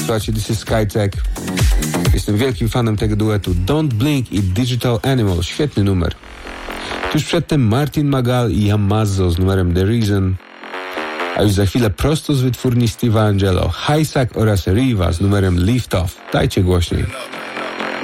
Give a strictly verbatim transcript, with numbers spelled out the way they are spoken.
Słuchajcie, this is Skytech. Jestem wielkim fanem tego duetu. Don't Blink i Digital Animal. Świetny numer. Tuż przedtem Martin Magal i Yamazo z numerem The Reason. A już za chwilę prosto z wytwórni Steve'a Angelo, Highsack oraz Riva z numerem Lift Off. Dajcie głośniej.